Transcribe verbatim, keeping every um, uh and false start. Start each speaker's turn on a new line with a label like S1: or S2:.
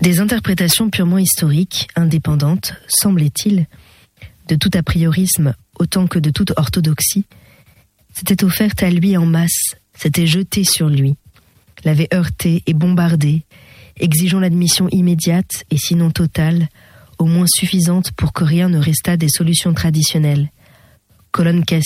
S1: Des interprétations purement historiques, indépendantes, semblait-il, de tout a priorisme autant que de toute orthodoxie, s'étaient offertes à lui en masse, s'étaient jetées sur lui, l'avaient heurté et bombardé, exigeant l'admission immédiate et sinon totale, au moins suffisante pour que rien ne restât des solutions traditionnelles, colonne